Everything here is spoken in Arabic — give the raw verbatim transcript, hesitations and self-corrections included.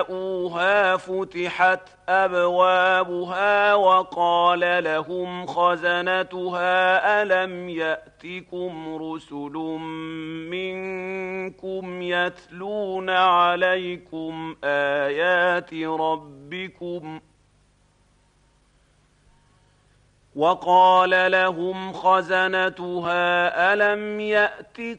جاءوها فتحت أبوابها وقال لهم خزنتها ألم يأتكم رسل منكم يتلون عليكم آيات ربكم وقال لهم خزنتها ألم يأتكم